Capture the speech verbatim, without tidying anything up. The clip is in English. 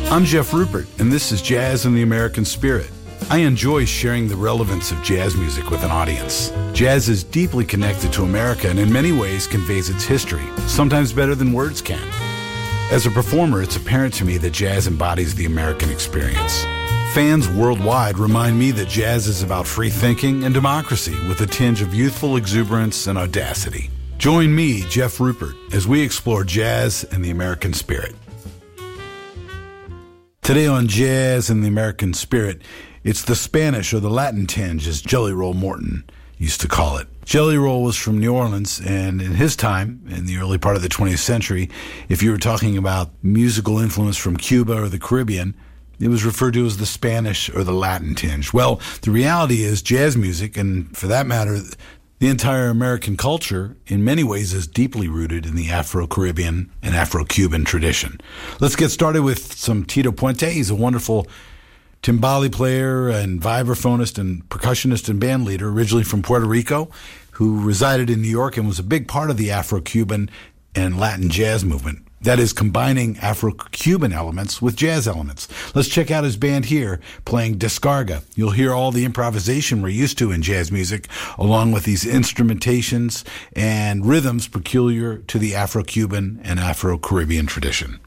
I'm Jeff Rupert, and this is Jazz in the American Spirit. I enjoy sharing the relevance of jazz music with an audience. Jazz is deeply connected to America and in many ways conveys its history, sometimes better than words can. As a performer, it's apparent to me that jazz embodies the American experience. Fans worldwide remind me that jazz is about free thinking and democracy with a tinge of youthful exuberance and audacity. Join me, Jeff Rupert, as we explore jazz and the American spirit. Today on Jazz and the American Spirit, it's the Spanish or the Latin tinge, as Jelly Roll Morton used to call it. Jelly Roll was from New Orleans, and in his time, in the early part of the twentieth century, if you were talking about musical influence from Cuba or the Caribbean, it was referred to as the Spanish or the Latin tinge. Well, the reality is jazz music, and for that matter, the entire American culture, in many ways, is deeply rooted in the Afro-Caribbean and Afro-Cuban tradition. Let's get started with some Tito Puente. He's a wonderful timbale player and vibraphonist and percussionist and band leader, originally from Puerto Rico, who resided in New York and was a big part of the Afro-Cuban and Latin jazz movement. That is, combining Afro-Cuban elements with jazz elements. Let's check out his band here, playing Descarga. You'll hear all the improvisation we're used to in jazz music, along with these instrumentations and rhythms peculiar to the Afro-Cuban and Afro-Caribbean tradition.